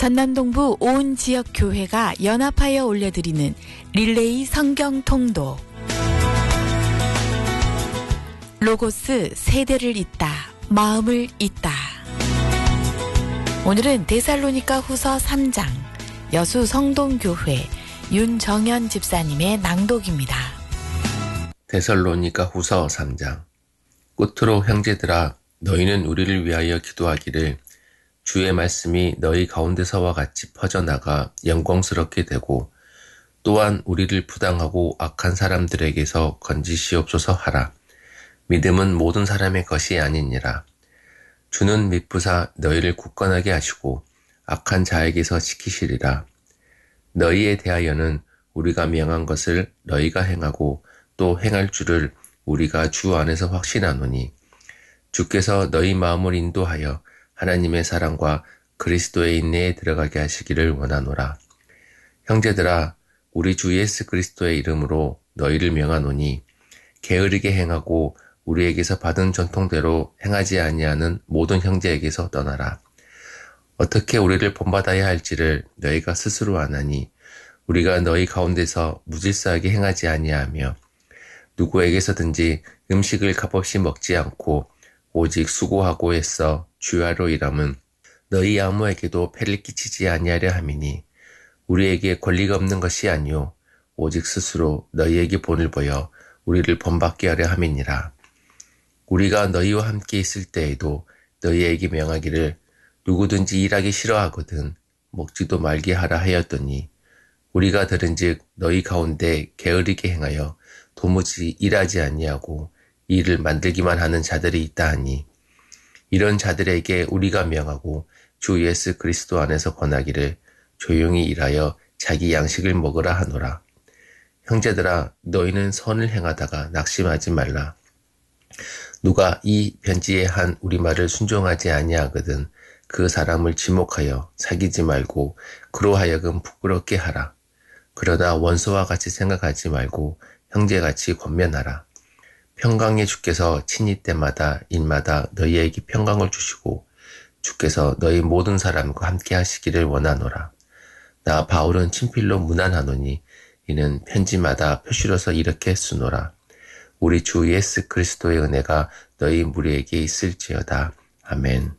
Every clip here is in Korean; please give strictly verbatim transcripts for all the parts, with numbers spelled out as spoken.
전남동부 온 지역 교회가 연합하여 올려드리는 릴레이 성경 통독. 로고스 세대를 잇다, 마음을 잇다. 오늘은 데살로니가 후서 삼 장 여수 성동교회 윤정현 집사님의 낭독입니다. 데살로니가 후서 삼 장. 끝으로 형제들아, 너희는 우리를 위하여 기도하기를 주의 말씀이 너희 가운데서와 같이 퍼져나가 영광스럽게 되고 또한 우리를 부당하고 악한 사람들에게서 건지시옵소서 하라. 믿음은 모든 사람의 것이 아니니라. 주는 미쁘사 너희를 굳건하게 하시고 악한 자에게서 지키시리라. 너희에 대하여는 우리가 명한 것을 너희가 행하고 또 행할 줄을 우리가 주 안에서 확신하노니 주께서 너희 마음을 인도하여 하나님의 사랑과 그리스도의 인내에 들어가게 하시기를 원하노라. 형제들아, 우리 주 예수 그리스도의 이름으로 너희를 명하노니 게으르게 행하고 우리에게서 받은 전통대로 행하지 아니하는 모든 형제에게서 떠나라. 어떻게 우리를 본받아야 할지를 너희가 스스로 아나니 우리가 너희 가운데서 무질서하게 행하지 아니하며 누구에게서든지 음식을 값없이 먹지 않고 오직 수고하고 애써 주야로 일함은 너희 아무에게도 폐를 끼치지 아니하려 함이니 우리에게 권리가 없는 것이 아니요 오직 스스로 너희에게 본을 보여 우리를 본받게 하려 함이니라. 우리가 너희와 함께 있을 때에도 너희에게 명하기를 누구든지 일하기 싫어하거든 먹지도 말게 하라 하였더니 우리가 들은즉 너희 가운데 게으르게 행하여 도무지 일하지 아니하고 일을 만들기만 하는 자들이 있다 하니 이런 자들에게 우리가 명하고 주 예수 그리스도 안에서 권하기를 조용히 일하여 자기 양식을 먹으라 하노라. 형제들아, 너희는 선을 행하다가 낙심하지 말라. 누가 이 편지에 한 우리말을 순종하지 아니하거든 그 사람을 지목하여 사귀지 말고 그로 하여금 부끄럽게 하라. 그러나 원수와 같이 생각하지 말고 형제같이 권면하라. 평강의 주께서 친히 때마다 일마다 너희에게 평강을 주시고 주께서 너희 모든 사람과 함께 하시기를 원하노라. 나 바울은 친필로 문안하노니 이는 편지마다 표시로서 이렇게 쓰노라. 우리 주 예수 그리스도의 은혜가 너희 무리에게 있을지어다. 아멘.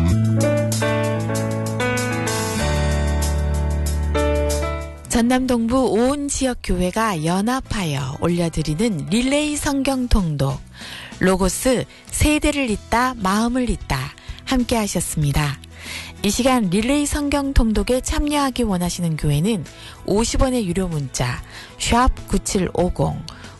전남동부 온 지역 교회가 연합하여 올려드리는 릴레이 성경 통독 로고스 세대를 잇다 마음을 잇다 함께 하셨습니다. 이 시간 릴레이 성경 통독에 참여하기 원하시는 교회는 오십 원의 유료 문자 샵 구칠오공